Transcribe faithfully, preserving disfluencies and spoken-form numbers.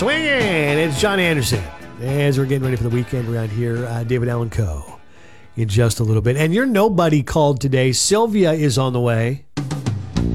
Swinging! It's John Anderson. As we're getting ready for the weekend around here, uh, David Allen Co. in just a little bit. And your nobody called today. Sylvia is on the way.